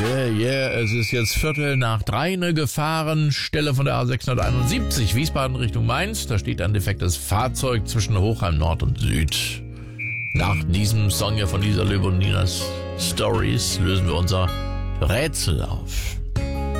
Es ist jetzt 2:45, eine Gefahrenstelle von der A671, Wiesbaden Richtung Mainz. Da steht ein defektes Fahrzeug zwischen Hochheim Nord und Süd. Nach diesem Song hier von Lisa Löb und Ninas Stories lösen wir unser Rätsel auf.